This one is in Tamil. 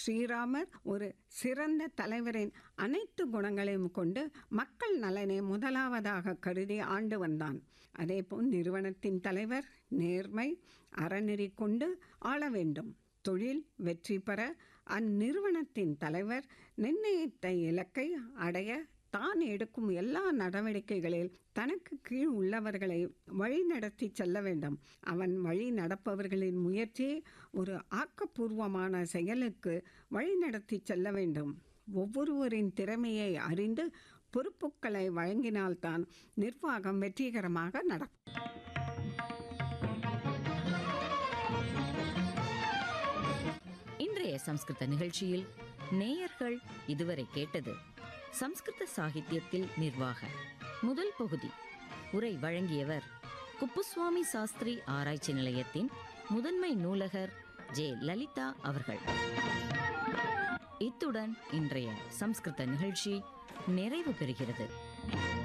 ஸ்ரீராமர் ஒரு சிறந்த தலைவரின் அனைத்து குணங்களையும் கொண்டு மக்கள் நலனை முதலாவதாக கருதி ஆண்டு வந்தான். அதேபோல் நிறுவனத்தின் தலைவர் நேர்மை அறநெறி கொண்டு ஆள வேண்டும். தொழில் வெற்றி பெற அந்நிறுவனத்தின் தலைவர் நிர்ணயித்த இலக்கை அடைய தான் எடுக்கும் எல்லா நடவடிக்கைகளில் தனக்கு கீழ் உள்ளவர்களை வழிநடத்தி செல்ல வேண்டும். அவன் வழி நடப்பவர்களின் முயற்சியை ஒரு ஆக்கப்பூர்வமான செயலுக்கு வழிநடத்தி செல்ல வேண்டும். ஒவ்வொருவரின் திறமையை அறிந்து பொறுப்புகளை வழங்கினால்தான் நிர்வாகம் வெற்றிகரமாக நடக்கும். இன்றைய சம்ஸ்கிருத நிகழ்ச்சியில் நேயர்கள் இதுவரை கேட்டது சம்ஸ்கிருத சாகித்யத்தில் நிர்வாக முதல் பகுதி. உரை வழங்கியவர் குப்புசுவாமி சாஸ்திரி ஆராய்ச்சி நிலையத்தின் முதன்மை நூலகர் ஜே. லலிதா அவர்கள். இத்துடன் இன்றைய சம்ஸ்கிருத நிகழ்ச்சி நிறைவு பெறுகிறது.